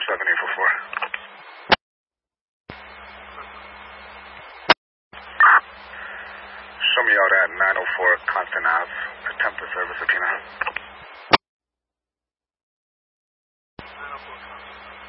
7844. Show me out at 904 Constant Ave. Attempt to service subpoena.